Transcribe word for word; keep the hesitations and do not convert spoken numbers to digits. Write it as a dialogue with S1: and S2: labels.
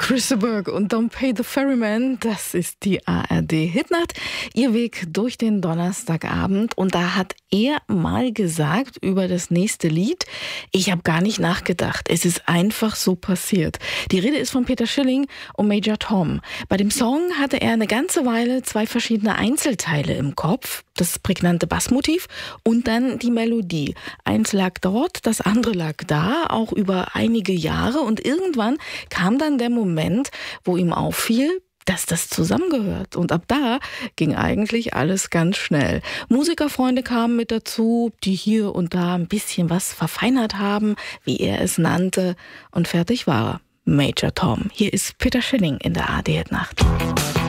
S1: Chris Berg und Don't Pay the Ferryman, das ist die A R D-Hitnacht. Ihr Weg durch den Donnerstagabend. Und da hat er mal gesagt über das nächste Lied: Ich habe gar nicht nachgedacht. Es ist einfach so passiert. Die Rede ist von Peter Schilling und Major Tom. Bei dem Song hatte er eine ganze Weile zwei verschiedene Einzelteile im Kopf. Das prägnante Bassmotiv und dann die Melodie. Eins lag dort, das andere lag da, auch über einige Jahre. Und irgendwann kam dann der Moment, wo ihm auffiel, dass das zusammengehört. Und ab da ging eigentlich alles ganz schnell. Musikerfreunde kamen mit dazu, die hier und da ein bisschen was verfeinert haben, wie er es nannte. Und fertig war er. Major Tom. Hier ist Peter Schilling in der A R D-Hitnacht.